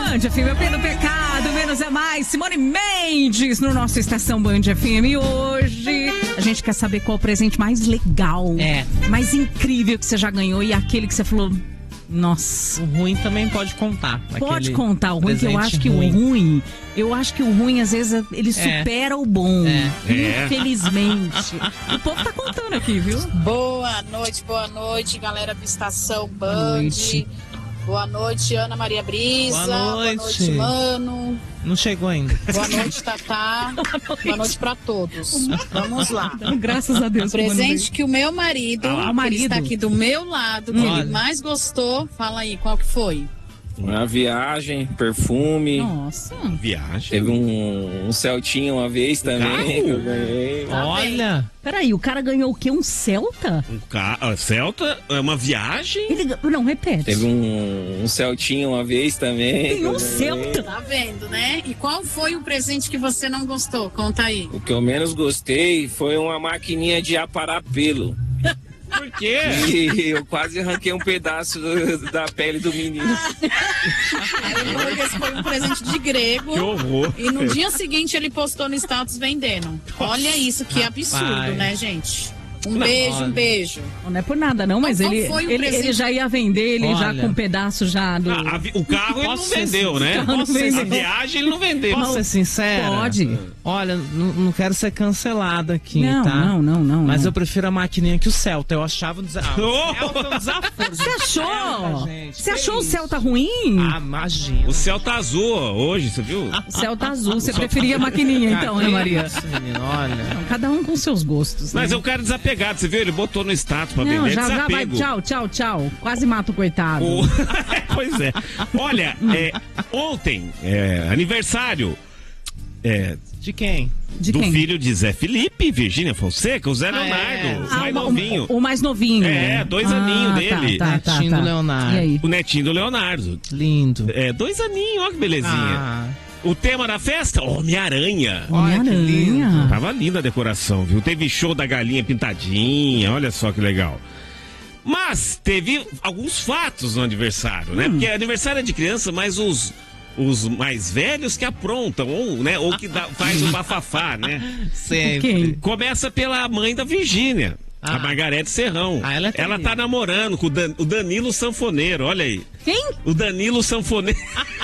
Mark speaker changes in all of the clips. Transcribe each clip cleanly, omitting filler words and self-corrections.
Speaker 1: Band FM, pelo pecado, menos é mais. Simone Mendes no nosso Estação Band FM. E hoje a gente quer saber qual o presente mais legal, mais incrível que você já ganhou e aquele que você falou, nossa.
Speaker 2: O ruim também pode contar.
Speaker 1: Pode contar o ruim, que eu acho que o ruim às vezes ele supera o bom. Infelizmente. O povo tá contando aqui, viu?
Speaker 3: Boa noite, galera do Estação Band. Boa noite, Ana Maria Brisa. Boa noite, Mano.
Speaker 2: Não chegou ainda.
Speaker 3: Boa noite, Tatá. Boa noite pra todos. Vamos lá.
Speaker 1: Graças a Deus.
Speaker 3: O presente que o meu marido, ele está aqui do meu lado, que ele mais gostou. Fala aí, qual que foi?
Speaker 4: Uma viagem, perfume.
Speaker 1: Nossa.
Speaker 4: Viagem. Teve um Celtinha uma vez também. Que eu ganhei.
Speaker 2: Olha.
Speaker 1: Peraí, o cara ganhou o quê? Um Celta?
Speaker 5: Celta? É uma viagem?
Speaker 1: Não, repete.
Speaker 4: Teve um Celtinha uma vez também.
Speaker 1: Tem um Celta?
Speaker 3: Tá vendo, né? E qual foi o presente que você não gostou? Conta aí.
Speaker 4: O que eu menos gostei foi uma maquininha de aparar pelo.
Speaker 5: Por quê?
Speaker 4: E eu quase arranquei um pedaço da pele do menino.
Speaker 3: Esse foi um presente de grego.
Speaker 5: Que horror.
Speaker 3: E no dia seguinte ele postou no status vendendo. Olha isso, que absurdo, né, gente? Um beijo.
Speaker 1: Não é por nada, não, mas ele já ia vender, ele já com um pedaço já do...
Speaker 5: o carro ele não vendeu, né? A viagem ele não vendeu.
Speaker 2: Posso ser sincera?
Speaker 1: Pode.
Speaker 2: Olha, não quero ser cancelada aqui,
Speaker 1: não,
Speaker 2: tá?
Speaker 1: Não.
Speaker 2: Mas eu prefiro a maquininha que o Celta. Eu achava o Celta um desaforo.
Speaker 1: Você achou? Você achou o Celta ruim?
Speaker 2: Ah, imagina.
Speaker 5: O Celta azul hoje, você viu?
Speaker 1: O Celta azul. Você preferia a maquininha, então, né, Maria?
Speaker 2: Menino, olha.
Speaker 1: Então, cada um com seus gostos.
Speaker 5: Mas
Speaker 1: né?
Speaker 5: eu quero desapegado, você viu? Ele botou no status pra vender.
Speaker 1: Já vai. Tchau. Quase mata o coitado.
Speaker 5: Pois é. Olha, ontem, aniversário.
Speaker 2: De quem?
Speaker 5: Do filho de Zé Felipe e Virgínia Fonseca, o Zé Leonardo, o mais novinho.
Speaker 1: O mais novinho.
Speaker 5: 2 aninhos dele.
Speaker 2: Netinho do Leonardo.
Speaker 1: E aí?
Speaker 5: O netinho do Leonardo.
Speaker 2: Lindo.
Speaker 5: 2 aninhos, olha que belezinha. O tema da festa? Homem-Aranha.
Speaker 1: Homem-Aranha.
Speaker 5: Tava linda a decoração, viu? Teve show da galinha pintadinha, olha só que legal. Mas teve alguns fatos no aniversário, né? Porque aniversário é de criança, mas os mais velhos que aprontam, ou que faz o bafafá, né?
Speaker 2: Sempre.
Speaker 5: Começa pela mãe da Virgínia, a Margarete Serrão. Ela tá namorando com o Danilo Sanfoneiro, olha aí.
Speaker 1: Quem?
Speaker 5: O Danilo Sanfoneiro.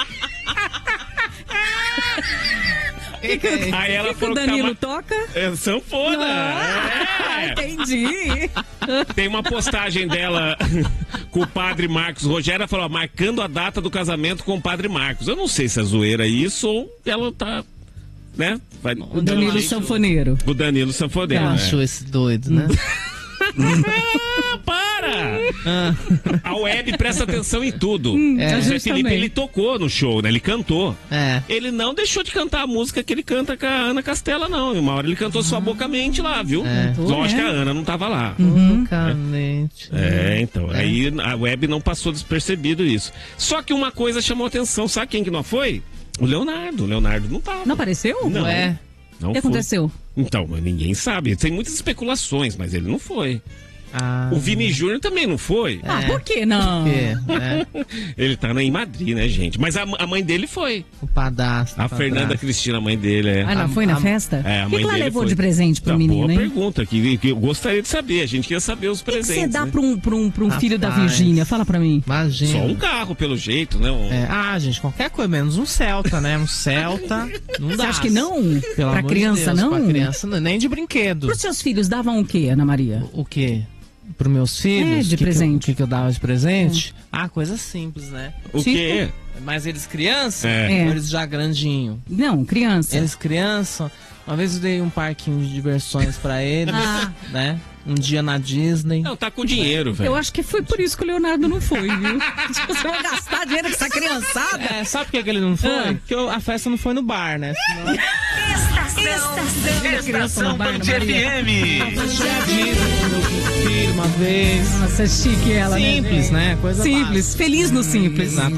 Speaker 5: Aí ela falou
Speaker 1: que o Danilo toca?
Speaker 5: É sanfona.
Speaker 1: Entendi.
Speaker 5: Tem uma postagem dela com o padre Marcos Rogério. Ela falou, marcando a data do casamento com o padre Marcos. Eu não sei se é zoeira isso ou ela tá, né?
Speaker 1: O Danilo Sanfoneiro.
Speaker 5: O Danilo Sanfoneiro.
Speaker 2: Ela achou esse doido, né?
Speaker 5: Para! A Web presta atenção em tudo. O Zé Felipe, ele tocou no show, né? Ele cantou. Ele não deixou de cantar a música que ele canta com a Ana Castela, não. Uma hora ele cantou Sua Boca Mente lá, viu? Lógico que a Ana não tava lá.
Speaker 2: Loucamente.
Speaker 5: Então. Aí a Web não passou despercebido isso. Só que uma coisa chamou atenção. Sabe quem que não foi? O Leonardo. O Leonardo não tava.
Speaker 1: Não apareceu?
Speaker 5: Não.
Speaker 1: O que aconteceu?
Speaker 5: Então, ninguém sabe. Tem muitas especulações, mas ele não foi. O Vini Júnior também não foi.
Speaker 1: Por que não?
Speaker 2: Por quê?
Speaker 5: Ele tá em Madrid, né, gente? Mas a mãe dele foi.
Speaker 2: O padastro.
Speaker 5: A Fernanda Cristina, a mãe dele.
Speaker 1: Ela foi na festa?
Speaker 5: A
Speaker 1: o
Speaker 5: mãe
Speaker 1: que ela
Speaker 5: dele
Speaker 1: levou
Speaker 5: foi.
Speaker 1: de presente pro menino,
Speaker 5: boa
Speaker 1: hein?
Speaker 5: pergunta, que eu gostaria de saber. A gente queria saber os presentes.
Speaker 1: O que você dá
Speaker 5: né?
Speaker 1: pra um filho da Virgínia? Fala pra mim.
Speaker 2: Imagina.
Speaker 5: Só um carro, pelo jeito, né?
Speaker 2: Gente, qualquer coisa, menos um Celta, né? Um Celta, não dá.
Speaker 1: Você acha que não?
Speaker 2: Pelo
Speaker 1: pra
Speaker 2: amor
Speaker 1: criança,
Speaker 2: de Deus,
Speaker 1: não?
Speaker 2: Pra criança, não, nem de brinquedo.
Speaker 1: Pros seus filhos davam o quê, Ana Maria?
Speaker 2: O quê? Para meus filhos?
Speaker 1: De presente.
Speaker 2: O que eu dava de presente? Coisa simples, né?
Speaker 5: O quê?
Speaker 2: Mas eles criança?
Speaker 1: É.
Speaker 2: Ou eles já grandinho?
Speaker 1: Não, criança.
Speaker 2: Eles criança. Uma vez eu dei um parquinho de diversões pra eles, né? Um dia na Disney.
Speaker 5: Não, tá com dinheiro, velho.
Speaker 1: Eu acho que foi por isso que o Leonardo não foi, viu? Você vai gastar dinheiro com essa criançada?
Speaker 2: Sabe por que ele não foi? Porque a festa não foi no bar, né? Senão...
Speaker 1: Estação
Speaker 5: Band FM.
Speaker 2: Assisti a Disney com meu filho uma vez.
Speaker 1: Nossa, é chique ela,
Speaker 2: Simples, né? Coisa
Speaker 1: simples,
Speaker 2: básica.
Speaker 1: feliz no simples.
Speaker 2: Exato.